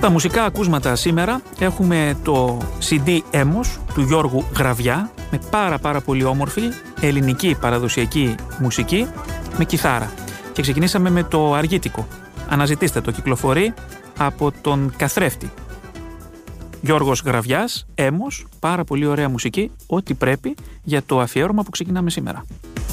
Στα μουσικά ακούσματα σήμερα έχουμε το CD Έμος του Γιώργου Γραβιά με πάρα πολύ όμορφη ελληνική παραδοσιακή μουσική με κιθάρα. Και ξεκινήσαμε με το Αργίτικο. Αναζητήστε το, κυκλοφορεί από τον Καθρέφτη. Γιώργος Γραβιάς, Έμος, πάρα πολύ ωραία μουσική, ό,τι πρέπει για το αφιέρωμα που ξεκινάμε σήμερα.